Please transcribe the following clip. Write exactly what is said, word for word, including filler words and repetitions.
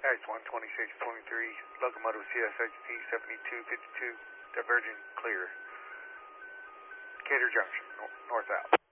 X one twenty-six twenty-three, locomotive C S X T seventy-two fifty-two, diverging clear. Decatur Junction, north out.